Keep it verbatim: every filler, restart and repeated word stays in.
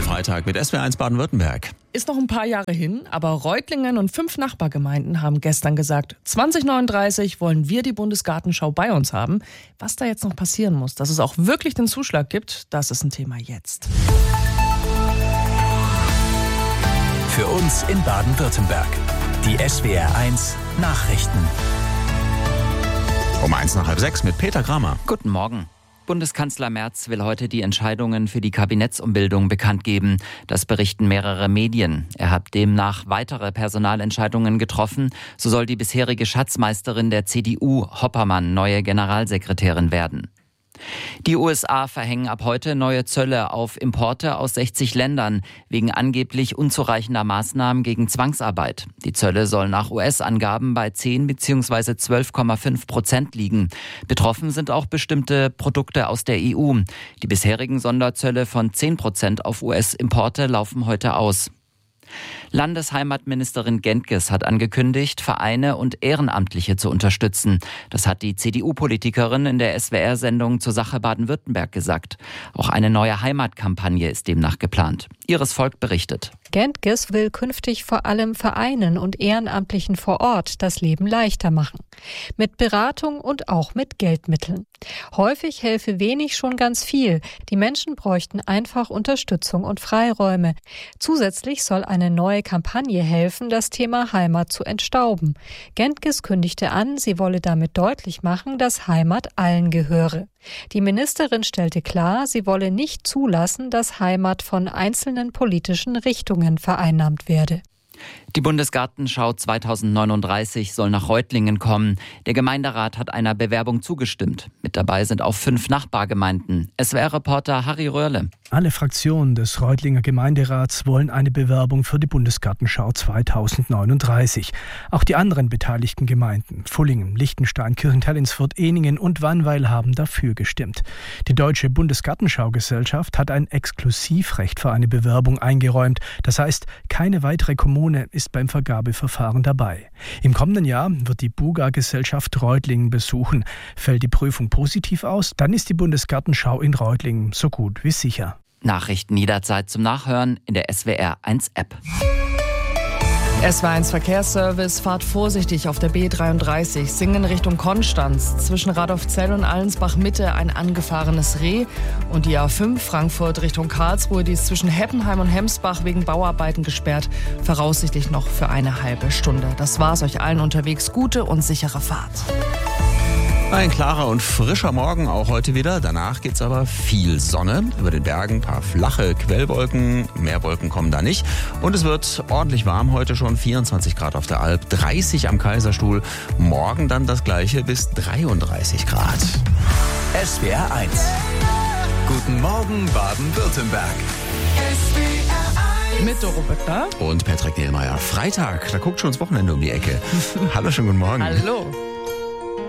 Freitag mit S W R eins Baden-Württemberg. Ist noch ein paar Jahre hin, aber Reutlingen und fünf Nachbargemeinden haben gestern gesagt, zwanzig neununddreißig wollen wir die Bundesgartenschau bei uns haben. Was da jetzt noch passieren muss, dass es auch wirklich den Zuschlag gibt, das ist ein Thema jetzt. Für uns in Baden-Württemberg. Die S W R eins Nachrichten. Um eins nach halb sechs mit Peter Kramer. Guten Morgen. Bundeskanzler Merz will heute die Entscheidungen für die Kabinettsumbildung bekannt geben. Das berichten mehrere Medien. Er hat demnach weitere Personalentscheidungen getroffen. So soll die bisherige Schatzmeisterin der C D U, Hoppermann, neue Generalsekretärin werden. Die U S A verhängen ab heute neue Zölle auf Importe aus sechzig Ländern wegen angeblich unzureichender Maßnahmen gegen Zwangsarbeit. Die Zölle sollen nach U S-Angaben bei zehn bzw. zwölf Komma fünf Prozent liegen. Betroffen sind auch bestimmte Produkte aus der E U. Die bisherigen Sonderzölle von zehn Prozent auf U S-Importe laufen heute aus. Landesheimatministerin Gentges hat angekündigt, Vereine und Ehrenamtliche zu unterstützen. Das hat die C D U-Politikerin in der S W R-Sendung zur Sache Baden-Württemberg gesagt. Auch eine neue Heimatkampagne ist demnach geplant. Iris Volk berichtet. Gentges will künftig vor allem Vereinen und Ehrenamtlichen vor Ort das Leben leichter machen. Mit Beratung und auch mit Geldmitteln. Häufig helfe wenig schon ganz viel. Die Menschen bräuchten einfach Unterstützung und Freiräume. Zusätzlich soll eine neue Kampagne helfen, das Thema Heimat zu entstauben. Gentges kündigte an, sie wolle damit deutlich machen, dass Heimat allen gehöre. Die Ministerin stellte klar, sie wolle nicht zulassen, dass Heimat von einzelnen politischen Richtungen vereinnahmt werde. Die Bundesgartenschau zwanzig neununddreißig soll nach Reutlingen kommen. Der Gemeinderat hat einer Bewerbung zugestimmt. Mit dabei sind auch fünf Nachbargemeinden. S W R-Reporter Harry Röhrle. Alle Fraktionen des Reutlinger Gemeinderats wollen eine Bewerbung für die Bundesgartenschau zwanzig neununddreißig. Auch die anderen beteiligten Gemeinden, Fullingen, Liechtenstein, Kirchhellen-Hellingsfurt, Ehningen und Wannweil, haben dafür gestimmt. Die Deutsche Bundesgartenschau-Gesellschaft hat ein Exklusivrecht für eine Bewerbung eingeräumt. Das heißt, keine weitere Kommune ist beim Vergabeverfahren dabei. Im kommenden Jahr wird die Buga-Gesellschaft Reutlingen besuchen. Fällt die Prüfung positiv aus, dann ist die Bundesgartenschau in Reutlingen so gut wie sicher. Nachrichten jederzeit zum Nachhören in der S W R eins App. S W R eins Verkehrsservice, fahrt vorsichtig auf der B dreiunddreißig, Singen Richtung Konstanz. Zwischen Radolfzell und Allensbach-Mitte ein angefahrenes Reh. Und die A fünf Frankfurt Richtung Karlsruhe, die ist zwischen Heppenheim und Hemsbach wegen Bauarbeiten gesperrt. Voraussichtlich noch für eine halbe Stunde. Das war's, euch allen unterwegs gute und sichere Fahrt. Ein klarer und frischer Morgen auch heute wieder. Danach gibt's aber viel Sonne. Über den Bergen ein paar flache Quellwolken. Mehr Wolken kommen da nicht. Und es wird ordentlich warm heute schon. vierundzwanzig Grad auf der Alp, dreißig am Kaiserstuhl. Morgen dann das gleiche bis dreiunddreißig Grad. S W R eins. Guten Morgen Baden-Württemberg. Mit Doro Böttner und Patrick Nehlmeier. Freitag, da guckt schon das Wochenende um die Ecke. Hallo, schönen guten Morgen. Hallo.